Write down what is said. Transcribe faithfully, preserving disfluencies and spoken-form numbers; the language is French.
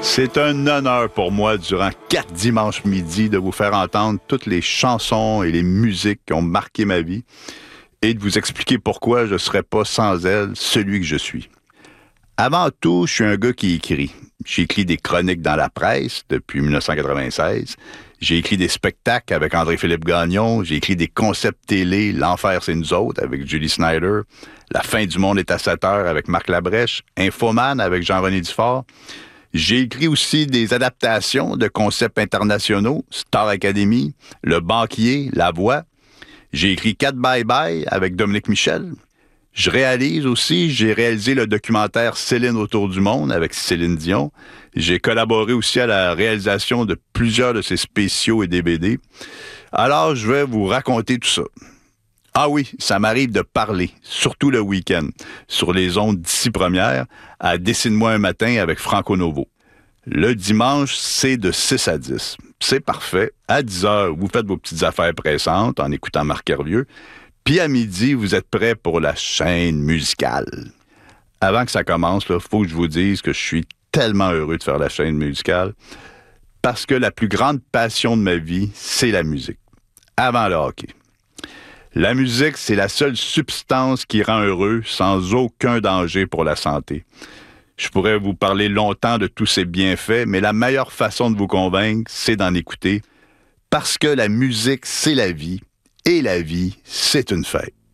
C'est un honneur pour moi, durant quatre dimanches midi, de vous faire entendre toutes les chansons et les musiques qui ont marqué ma vie et de vous expliquer pourquoi je ne serais pas sans elles celui que je suis. Avant tout, je suis un gars qui écrit. J'ai écrit des chroniques dans la presse depuis dix-neuf cent quatre-vingt-seize. J'ai écrit des spectacles avec André-Philippe Gagnon. J'ai écrit des concepts télé, L'Enfer, c'est nous autres, avec Julie Snyder. La fin du monde est à sept heures avec Marc Labrèche. Infoman avec Jean-René Dufort. J'ai écrit aussi des adaptations de concepts internationaux, Star Academy, Le Banquier, La Voix. J'ai écrit quatre Bye Bye avec Dominique Michel. Je réalise aussi, j'ai réalisé le documentaire Céline autour du monde avec Céline Dion. J'ai collaboré aussi à la réalisation de plusieurs de ses spéciaux et D V D. Alors, je vais vous raconter tout ça. Ah oui, ça m'arrive de parler, surtout le week-end, sur les ondes d'ici première, à Dessine-moi un matin avec Franco Novo. Le dimanche, c'est de six à dix. C'est parfait. À dix heures, vous faites vos petites affaires pressantes en écoutant Marc Hervieux. Puis à midi, vous êtes prêts pour la chaîne musicale. Avant que ça commence, il faut que je vous dise que je suis tellement heureux de faire la chaîne musicale parce que la plus grande passion de ma vie, c'est la musique. Avant le hockey. La musique, c'est la seule substance qui rend heureux sans aucun danger pour la santé. Je pourrais vous parler longtemps de tous ces bienfaits, mais la meilleure façon de vous convaincre, c'est d'en écouter parce que la musique, c'est la vie. Et la vie, c'est une fête.